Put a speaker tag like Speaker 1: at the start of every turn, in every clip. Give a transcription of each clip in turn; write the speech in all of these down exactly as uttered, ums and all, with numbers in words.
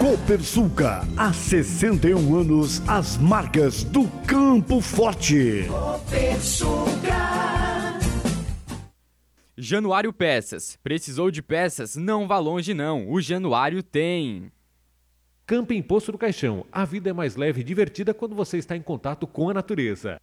Speaker 1: Copersuca, há sessenta e um anos, as marcas do Campo Forte. Copersuca.
Speaker 2: Januário Peças. Precisou de peças? Não vá longe não, o Januário tem.
Speaker 3: Camping Poço do Caixão. A vida é mais leve e divertida quando você está em contato com a natureza.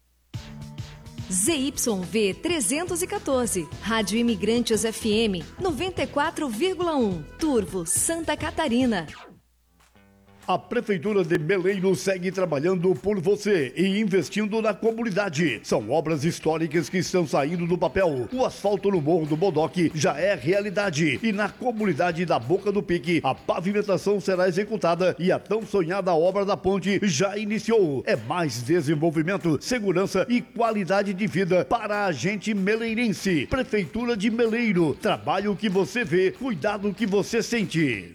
Speaker 4: Z Y V trezentos e quatorze, Rádio Imigrantes F M noventa e quatro vírgula um, Turvo, Santa Catarina.
Speaker 1: A Prefeitura de Meleiro segue trabalhando por você e investindo na comunidade. São obras históricas que estão saindo do papel. O asfalto no Morro do Bodoque já é realidade. E na comunidade da Boca do Pique, a pavimentação será executada e a tão sonhada obra da ponte já iniciou. É mais desenvolvimento, segurança e qualidade de vida para a gente meleirense. Prefeitura de Meleiro. Trabalho que você vê, cuidado que você sente.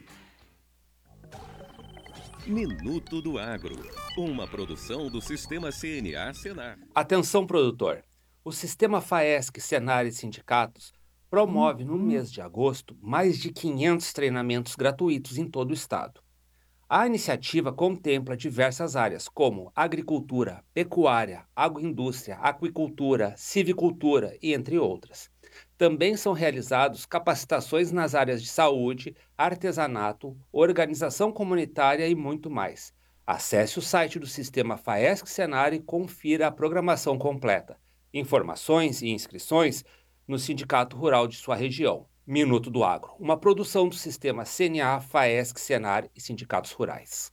Speaker 5: Minuto do Agro, uma produção do Sistema C N A Senar.
Speaker 6: Atenção, produtor! O Sistema FAESC, Senar e Sindicatos promove no mês de agosto mais de quinhentos treinamentos gratuitos em todo o estado. A iniciativa contempla diversas áreas como agricultura, pecuária, agroindústria, aquicultura, civicultura e entre outras. Também são realizados capacitações nas áreas de saúde, artesanato, organização comunitária e muito mais. Acesse o site do Sistema FAESC Senar e confira a programação completa. Informações e inscrições no Sindicato Rural de sua região. Minuto do Agro, uma produção do Sistema C N A, FAESC, Senar e Sindicatos Rurais.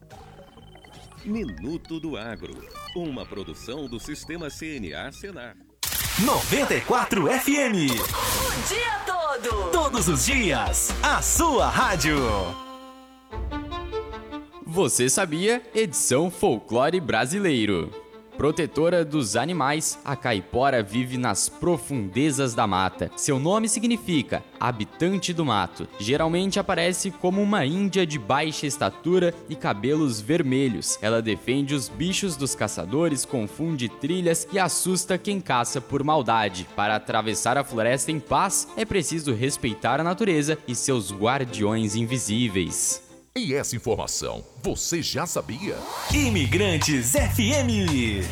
Speaker 5: Minuto do Agro, uma produção do Sistema C N A Senar.
Speaker 7: noventa e quatro F M.
Speaker 8: O dia todo.
Speaker 7: Todos os dias. A sua rádio.
Speaker 2: Você sabia? Edição Folclore Brasileiro. Protetora dos animais, a caipora vive nas profundezas da mata. Seu nome significa habitante do mato. Geralmente aparece como uma índia de baixa estatura e cabelos vermelhos. Ela defende os bichos dos caçadores, confunde trilhas e assusta quem caça por maldade. Para atravessar a floresta em paz, é preciso respeitar a natureza e seus guardiões invisíveis.
Speaker 9: E essa informação, você já sabia?
Speaker 7: Imigrantes F M.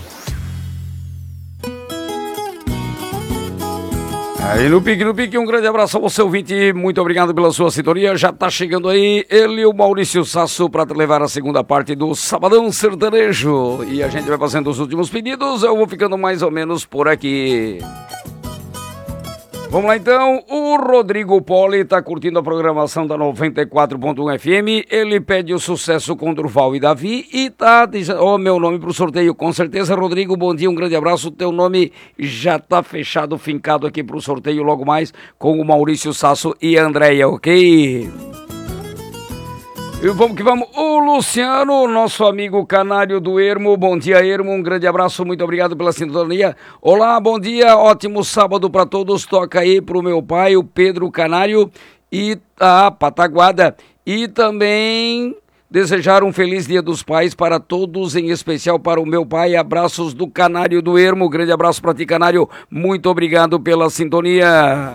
Speaker 10: Aí no pique, no pique, um grande abraço a você, ouvinte, muito obrigado pela sua sintonia. Já tá chegando aí ele, o Maurício Sasso, para levar a segunda parte do Sabadão Sertanejo. E a gente vai fazendo os últimos pedidos, eu vou ficando mais ou menos por aqui. Vamos lá então, o Rodrigo Poli está curtindo a programação da noventa e quatro ponto um F M, ele pede o sucesso com Durval e Davi e tá dizendo, ó, oh, meu nome pro sorteio, com certeza, Rodrigo, bom dia, um grande abraço, o teu nome já tá fechado, fincado aqui pro sorteio logo mais com o Maurício Sasso e a Andréia, ok? E vamos que vamos, o Luciano, nosso amigo canário do Ermo, bom dia Ermo, um grande abraço, muito obrigado pela sintonia. Olá, bom dia, ótimo sábado para todos, toca aí pro meu pai, o Pedro Canário e a Pataguada, e também desejar um feliz dia dos pais para todos, em especial para o meu pai, abraços do canário do Ermo, grande abraço para ti canário, muito obrigado pela sintonia.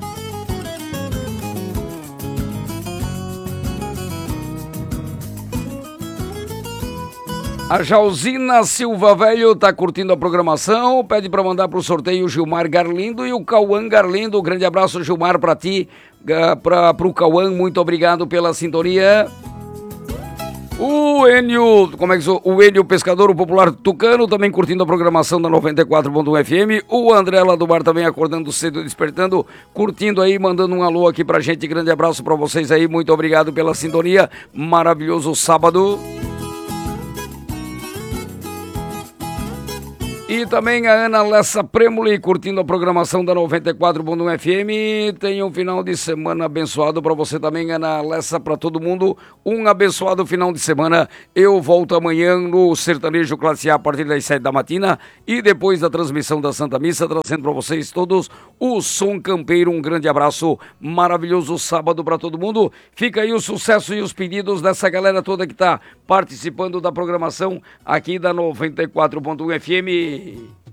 Speaker 10: A Jauzina Silva Velho tá curtindo a programação, pede para mandar pro sorteio o Gilmar Garlindo e o Cauã Garlindo. Grande abraço, Gilmar, para ti, para pro Cauã, muito obrigado pela sintonia. O Enio, como é que sou? O Enio Pescador, o popular tucano, também curtindo a programação da noventa e quatro ponto um F M. O André lá do bar também acordando cedo, despertando, curtindo aí, mandando um alô aqui pra gente. Grande abraço para vocês aí, muito obrigado pela sintonia. Maravilhoso sábado. E também a Ana Lessa Premoli, curtindo a programação da noventa e quatro ponto um F M. Tenha um final de semana abençoado para você também, Ana Lessa, para todo mundo. Um abençoado final de semana. Eu volto amanhã no Sertanejo Classe A a partir das sete da matina. E depois da transmissão da Santa Missa, trazendo para vocês todos o Som Campeiro. Um grande abraço, maravilhoso sábado para todo mundo. Fica aí o sucesso e os pedidos dessa galera toda que está participando da programação aqui da noventa e quatro ponto um F M.